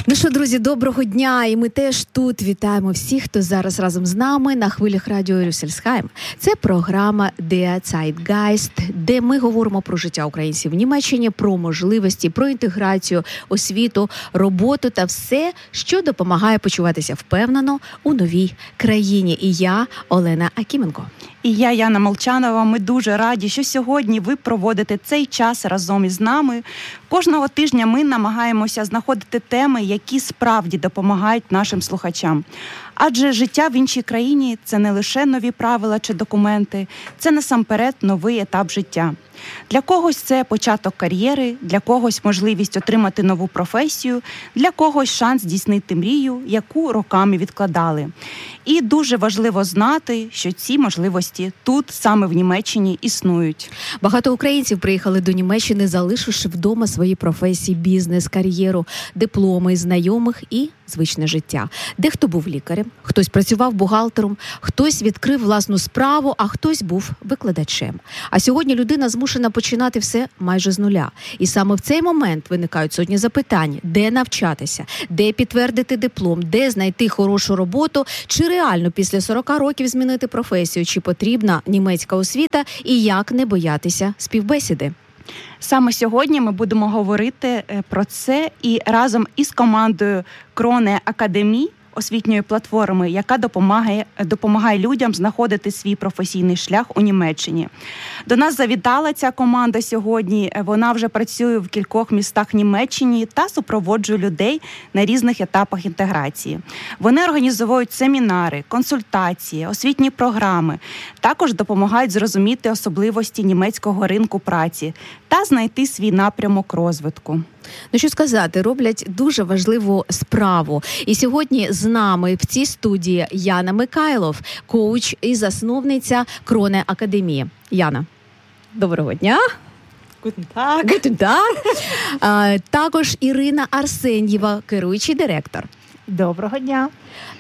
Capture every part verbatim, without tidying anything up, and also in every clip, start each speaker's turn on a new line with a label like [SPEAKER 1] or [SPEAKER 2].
[SPEAKER 1] Ну що, друзі, доброго дня! І ми теж тут вітаємо всіх, хто зараз разом з нами на хвилях радіо Рюссельсхайм. Це програма Der Zeitgeist, де ми говоримо про життя українців в Німеччині, про можливості, про інтеграцію, освіту, роботу та все, що допомагає почуватися впевнено у новій країні. І я, Олена Акіменко.
[SPEAKER 2] І я, Яна Молчанова. Ми дуже раді, що сьогодні ви проводите цей час разом із нами. Кожного тижня ми намагаємося знаходити теми, які справді допомагають нашим слухачам. Адже життя в іншій країні – це не лише нові правила чи документи, це насамперед новий етап життя. Для когось це початок кар'єри, для когось можливість отримати нову професію, для когось шанс здійснити мрію, яку роками відкладали. І дуже важливо знати, що ці можливості тут, саме в Німеччині, існують.
[SPEAKER 1] Багато українців приїхали до Німеччини, залишивши вдома свої професії, бізнес, кар'єру, дипломи, знайомих і звичне життя. Дехто був лікарем, хтось працював бухгалтером, хтось відкрив власну справу, а хтось був викладачем. А сьогодні людина змушена починати все майже з нуля. І саме в цей момент виникають сотні запитань: де навчатися, де підтвердити диплом, де знайти хорошу роботу, чи реально після сорок років змінити професію, чи потрібна німецька освіта і як не боятися співбесіди.
[SPEAKER 2] Саме сьогодні ми будемо говорити про це і разом із командою Krone Akademie, освітньої платформи, яка допомагає, допомагає людям знаходити свій професійний шлях у Німеччині. До нас завітала ця команда сьогодні. Вона вже працює в кількох містах Німеччини та супроводжує людей на різних етапах інтеграції. Вони організовують семінари, консультації, освітні програми, також допомагають зрозуміти особливості німецького ринку праці та знайти свій напрямок розвитку.
[SPEAKER 1] Ну що сказати, роблять дуже важливу справу. І сьогодні з нами в цій студії Яна Микайлов, коуч і засновниця Krone Akademie. Яна, доброго дня.
[SPEAKER 2] Guten Tag.
[SPEAKER 1] Guten Tag. А, також Ірина Арсеньєва, керуючий директор.
[SPEAKER 3] Доброго дня.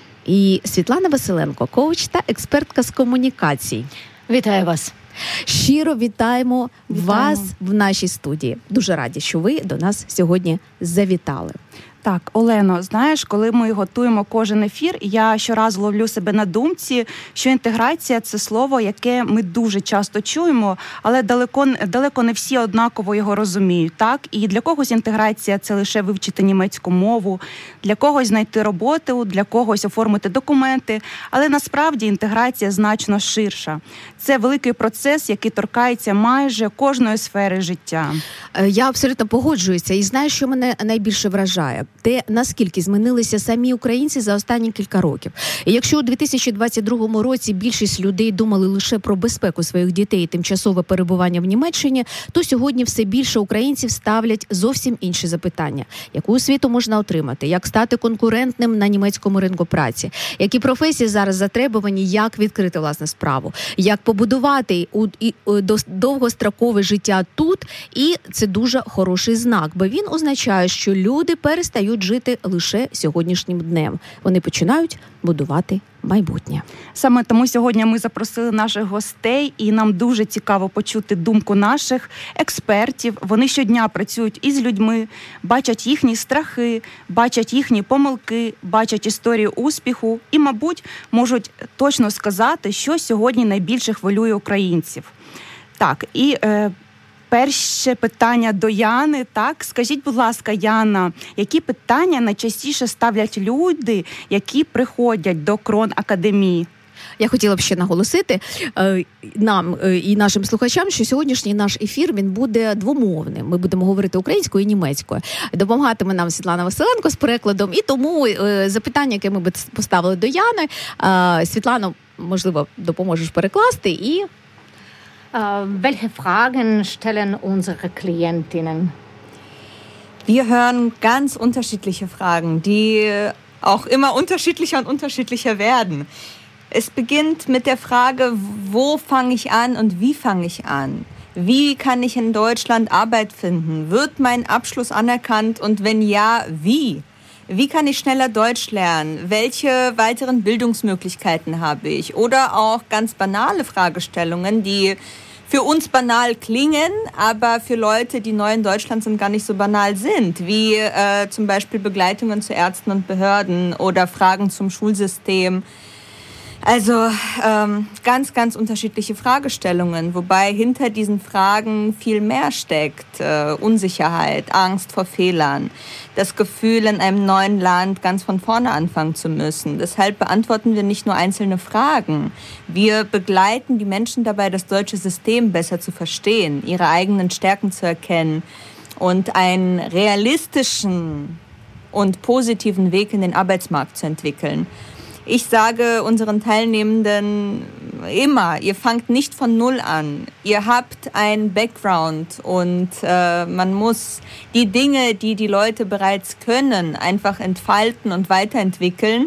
[SPEAKER 1] І Світлана Василенко, коуч та експертка з комунікацій.
[SPEAKER 3] Вітаю вас.
[SPEAKER 1] Щиро вітаємо,
[SPEAKER 2] Вітаємо
[SPEAKER 1] вас в нашій студії. Дуже раді, що ви до нас сьогодні завітали.
[SPEAKER 2] Так, Олено, знаєш, коли ми готуємо кожен ефір, я щоразу ловлю себе на думці, що інтеграція – це слово, яке ми дуже часто чуємо, але далеко, далеко не всі однаково його розуміють, так? І для когось інтеграція – це лише вивчити німецьку мову, для когось знайти роботу, для когось оформити документи, але насправді інтеграція значно ширша. Це великий процес, який торкається майже кожної сфери життя.
[SPEAKER 1] Я абсолютно погоджуюся. І знаєш, що мене найбільше вражає? Те, наскільки змінилися самі українці за останні кілька років. І якщо у дві тисячі двадцять другому році більшість людей думали лише про безпеку своїх дітей і тимчасове перебування в Німеччині, то сьогодні все більше українців ставлять зовсім інші запитання. Яку освіту можна отримати? Як стати конкурентним на німецькому ринку праці? Які професії зараз затребувані? Як відкрити власну справу? Як побудувати у, і, у, довгострокове життя тут? І це дуже хороший знак, бо він означає, що люди перестають жити лише сьогоднішнім днем. Вони починають будувати майбутнє.
[SPEAKER 2] Саме тому сьогодні ми запросили наших гостей, і нам дуже цікаво почути думку наших експертів. Вони щодня працюють із людьми, бачать їхні страхи, бачать їхні помилки, бачать історію успіху і, мабуть, можуть точно сказати, що сьогодні найбільше хвилює українців. Так, і е, перше питання до Яни. Так, скажіть, будь ласка, Яна, які питання найчастіше ставлять люди, які приходять до Krone Akademie?
[SPEAKER 1] Я хотіла б ще наголосити е, нам е, і нашим слухачам, що сьогоднішній наш ефір, він буде двомовним. Ми будемо говорити українською і німецькою. Допомагатиме нам Світлана Василенко з перекладом. І тому е, запитання, яке ми б поставили до Яни, е, Світлано, можливо, допоможеш перекласти і...
[SPEAKER 3] Welche Fragen stellen unsere Klientinnen?
[SPEAKER 4] Wir hören ganz unterschiedliche Fragen, die auch immer unterschiedlicher und unterschiedlicher werden. Es beginnt mit der Frage, wo fange ich an und wie fange ich an? Wie kann ich in Deutschland Arbeit finden? Wird mein Abschluss anerkannt und wenn ja, wie? Wie kann ich schneller Deutsch lernen? Welche weiteren Bildungsmöglichkeiten habe ich? Oder auch ganz banale Fragestellungen, die für uns banal klingen, aber für Leute, die neu in Deutschland sind, gar nicht so banal sind, wie äh, zum Beispiel Begleitungen zu Ärzten und Behörden oder Fragen zum Schulsystem. Also ähm, ganz, ganz unterschiedliche Fragestellungen, wobei hinter diesen Fragen viel mehr steckt. Äh, Unsicherheit, Angst vor Fehlern, das Gefühl, in einem neuen Land ganz von vorne anfangen zu müssen. Deshalb beantworten wir nicht nur einzelne Fragen. Wir begleiten die Menschen dabei, das deutsche System besser zu verstehen, ihre eigenen Stärken zu erkennen und einen realistischen und positiven Weg in den Arbeitsmarkt zu entwickeln. Ich sage unseren Teilnehmenden immer, ihr fangt nicht von Null an. Ihr habt einen Background und äh, man muss die Dinge, die die Leute bereits können, einfach entfalten und weiterentwickeln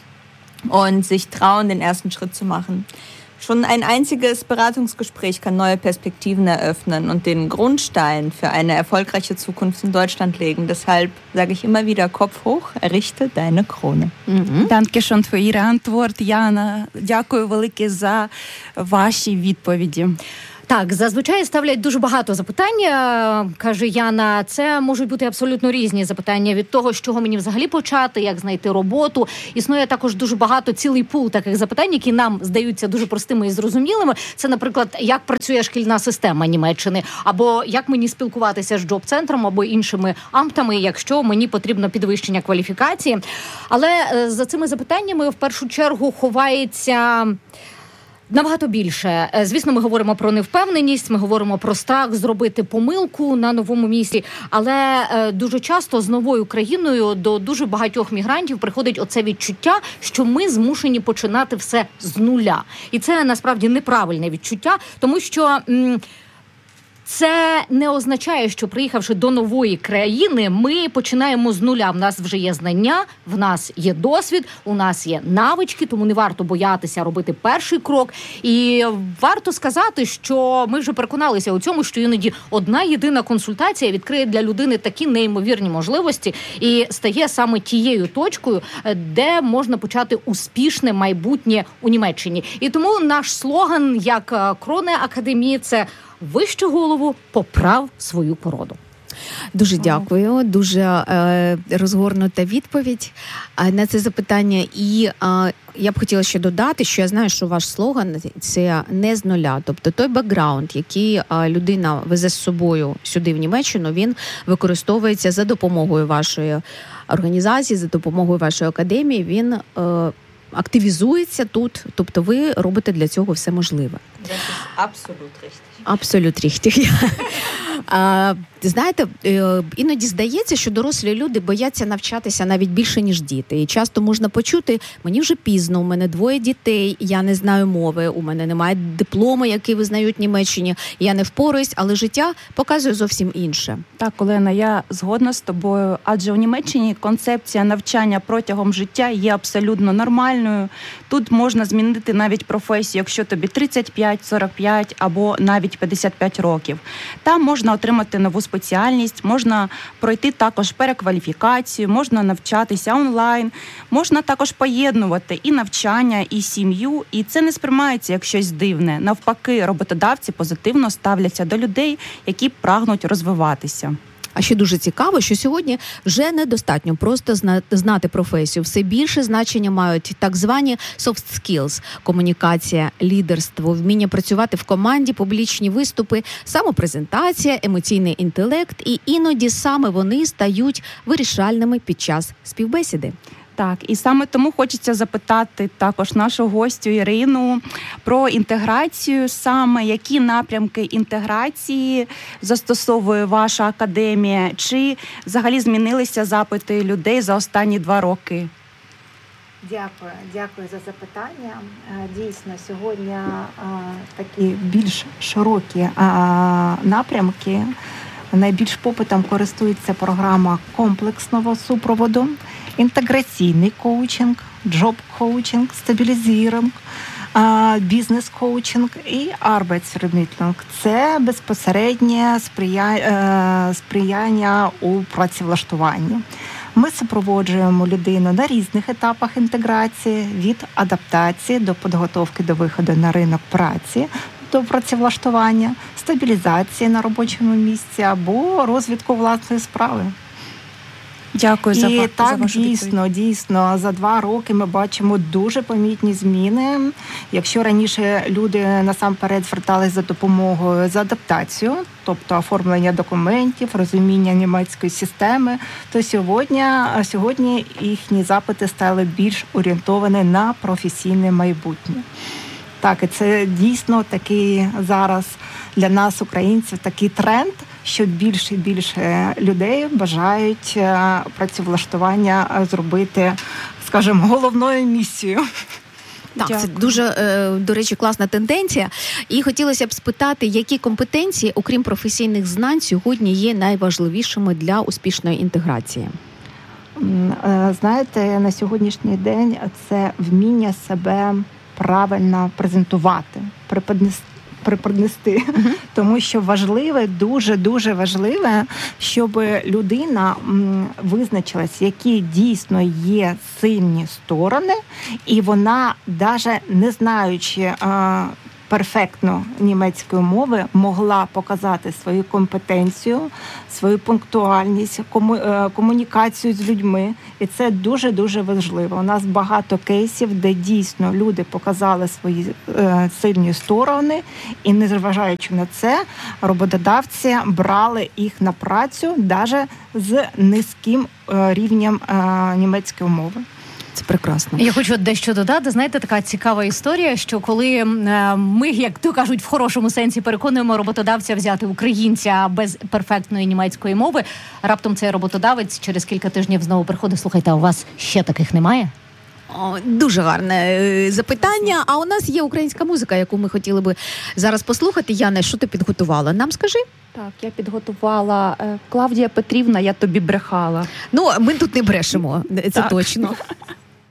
[SPEAKER 4] und sich trauen, den ersten Schritt zu machen. Schon ein einziges Beratungsgespräch kann neue Perspektiven eröffnen und den Grundstein für eine erfolgreiche Zukunft in Deutschland legen. Deshalb sage ich immer wieder, Kopf hoch, errichte deine Krone.
[SPEAKER 2] Danke schön für Ihre Antwort, Яна. Дякую велике за ваші відповіді.
[SPEAKER 3] Так, зазвичай ставлять дуже багато запитань, каже Яна. Це можуть бути абсолютно різні запитання від того, з чого мені взагалі почати, як знайти роботу. Існує також дуже багато, цілий пул таких запитань, які нам здаються дуже простими і зрозумілими. Це, наприклад, як працює шкільна система Німеччини, або як мені спілкуватися з джоб-центром, або іншими амтами, якщо мені потрібно підвищення кваліфікації. Але за цими запитаннями в першу чергу ховається набагато більше. Звісно, ми говоримо про невпевненість, ми говоримо про страх зробити помилку на новому місці, але дуже часто з новою країною до дуже багатьох мігрантів приходить оце відчуття, що ми змушені починати все з нуля. І це насправді неправильне відчуття, тому що м- це не означає, що приїхавши до нової країни, ми починаємо з нуля. В нас вже є знання, в нас є досвід, у нас є навички, тому не варто боятися робити перший крок. І варто сказати, що ми вже переконалися у цьому, що іноді одна єдина консультація відкриє для людини такі неймовірні можливості і стає саме тією точкою, де можна почати успішне майбутнє у Німеччині. І тому наш слоган, як Кроне Академії, це «Вище голову, поправ свою породу».
[SPEAKER 1] Дуже дякую, дуже е, розгорнута відповідь е, на це запитання. І е, я б хотіла ще додати, що я знаю, що ваш слоган – це не з нуля. Тобто той бекграунд, який е, людина везе з собою сюди в Німеччину, він використовується за допомогою вашої організації, за допомогою вашої академії, він е, активізується тут. Тобто ви робите для цього все можливе.
[SPEAKER 4] Це абсолютно richtig.
[SPEAKER 1] Абсолютно richtig. А, знаєте, іноді здається, що дорослі люди бояться навчатися навіть більше, ніж діти. І часто можна почути, мені вже пізно, у мене двоє дітей, я не знаю мови, у мене немає диплому, який визнають в Німеччині, я не впораюсь, але життя показує зовсім інше.
[SPEAKER 2] Так, Олена, я згодна з тобою, адже у Німеччині концепція навчання протягом життя є абсолютно нормальною. Тут можна змінити навіть професію, якщо тобі тридцять п'ять, сорок п'ять або навіть п'ятдесят п'ять років. Там можна отримати нову спеціальність, можна пройти також перекваліфікацію, можна навчатися онлайн, можна також поєднувати і навчання, і сім'ю, і це не сприймається як щось дивне. Навпаки, роботодавці позитивно ставляться до людей, які прагнуть розвиватися.
[SPEAKER 1] А ще дуже цікаво, що сьогодні вже недостатньо просто знати професію. Все більше значення мають так звані soft skills – комунікація, лідерство, вміння працювати в команді, публічні виступи, самопрезентація, емоційний інтелект. І іноді саме вони стають вирішальними під час співбесіди.
[SPEAKER 2] Так, і саме тому хочеться запитати також нашу гостю Ірину про інтеграцію, саме які напрямки інтеграції застосовує ваша академія, чи взагалі змінилися запити людей за останні два роки?
[SPEAKER 5] Дякую, дякую за запитання. Дійсно, сьогодні такі більш широкі напрямки. Найбільш попитом користується програма комплексного супроводу, інтеграційний коучинг, джоб-коучинг, стабілізіринг, бізнес-коучинг і Arbeitsvermittlung. Це безпосереднє сприя... сприяння у працевлаштуванні. Ми супроводжуємо людину на різних етапах інтеграції, від адаптації до підготовки до виходу на ринок праці, до працевлаштування, стабілізації на робочому місці або розвитку власної справи.
[SPEAKER 2] Дякую
[SPEAKER 5] і
[SPEAKER 2] за, ва-
[SPEAKER 5] так,
[SPEAKER 2] за вашу
[SPEAKER 5] дійсно,
[SPEAKER 2] відповідь.
[SPEAKER 5] дійсно, за два роки ми бачимо дуже помітні зміни. Якщо раніше люди насамперед зверталися за допомогою за адаптацію, тобто оформлення документів, розуміння німецької системи, то сьогодні, сьогодні їхні запити стали більш орієнтовані на професійне майбутнє. Так, і це дійсно такий зараз для нас, українців, такий тренд, що більше і більше людей бажають працевлаштування зробити, скажімо, головною місією.
[SPEAKER 1] Так,
[SPEAKER 2] Дякую.
[SPEAKER 1] це дуже, до речі, класна тенденція. І хотілося б спитати, які компетенції, окрім професійних знань, сьогодні є найважливішими для успішної інтеграції?
[SPEAKER 5] Знаєте, на сьогоднішній день це вміння себе правильно презентувати, преподнести. преподнести, uh-huh. тому що важливе, дуже-дуже важливе, щоб людина м, визначилась, які дійсно є сильні сторони, і вона, навіть не знаючи а, перфектно німецької мови, могла показати свою компетенцію, свою пунктуальність, кому, е, комунікацію з людьми. І це дуже-дуже важливо. У нас багато кейсів, де дійсно люди показали свої е, сильні сторони, і незважаючи на це, роботодавці брали їх на працю навіть з низьким е, рівнем е, німецької мови.
[SPEAKER 1] Це прекрасно.
[SPEAKER 3] Я хочу дещо додати. Знаєте, така цікава історія, що коли ми, як то кажуть, в хорошому сенсі переконуємо роботодавця взяти українця без перфектної німецької мови, раптом цей роботодавець через кілька тижнів знову приходить: слухайте, а у вас ще таких немає?
[SPEAKER 1] О, дуже гарне запитання. А у нас є українська музика, яку ми хотіли би зараз послухати. Яна, що ти підготувала? Нам скажи.
[SPEAKER 2] Так, я підготувала Клавдія Петрівна, я тобі брехала.
[SPEAKER 1] Ну, ми тут не брешемо, це
[SPEAKER 2] Так.
[SPEAKER 1] точно.